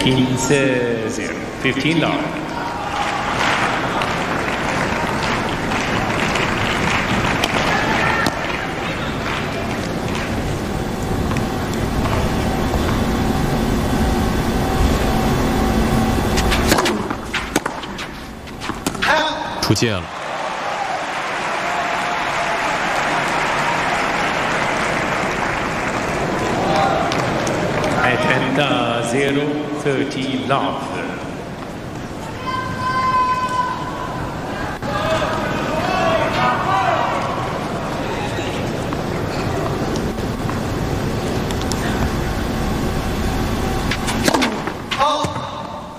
15-0, 15 love. Out. 出界了。 At 0-30 love.